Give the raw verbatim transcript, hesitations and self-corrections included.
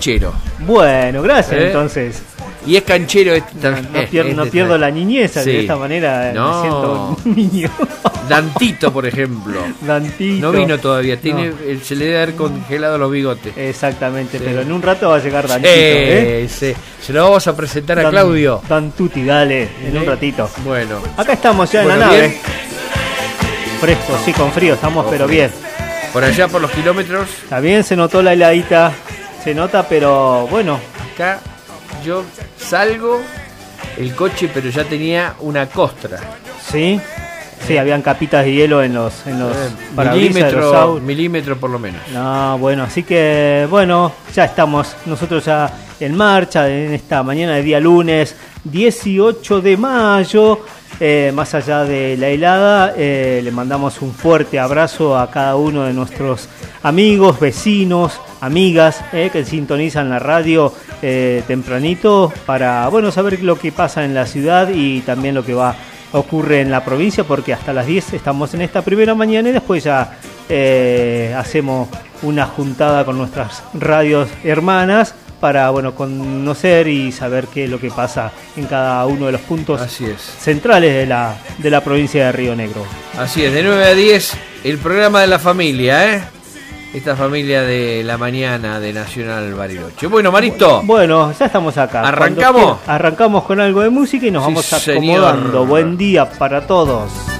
canchero. Bueno, gracias ¿Eh? entonces. Y es canchero. Este, No, no eh, pierdo, este, no pierdo la niñez, sí. de esta manera No. me siento un niño. Dantito, por ejemplo. Dantito. No vino todavía, tiene, No. eh, se le debe haber congelado los bigotes. Exactamente, Sí. pero en un rato va a llegar Dantito. Eh, ¿eh? sí. Se lo vamos a presentar a Dan- Claudio. Dantuti, dale, en un Sí. ratito. Bueno, Acá estamos ya en Bueno, la nave. bien. Fresco, sí, con frío estamos, pero bien. por allá por los kilómetros, Está bien, se notó la heladita, se nota, pero bueno. acá yo salgo el coche, pero ya tenía una costra. Sí, sí, habían capitas de hielo en los, en los Eh, parabrisas de los milímetro, autos. milímetro por lo menos. No, bueno, así que, bueno, ya estamos nosotros ya en marcha en esta mañana de día lunes, dieciocho de mayo. Eh, más allá de la helada, eh, le mandamos un fuerte abrazo a cada uno de nuestros amigos, vecinos, amigas eh, que sintonizan la radio eh, tempranito para, bueno, saber lo que pasa en la ciudad y también lo que va ocurre en la provincia, porque hasta las diez estamos en esta primera mañana y después ya eh, hacemos una juntada con nuestras radios hermanas para, bueno, conocer y saber qué es lo que pasa en cada uno de los puntos Así es. centrales de la, de la provincia de Río Negro. Así es, de nueve a diez, el programa de la familia, ¿eh? Esta familia de la mañana de Nacional Bariloche. Bueno, Marito. Bueno, ya estamos acá. ¿Arrancamos? Cuando quiera, arrancamos con algo de música y nos Sí, vamos señor. acomodando. Buen día para todos.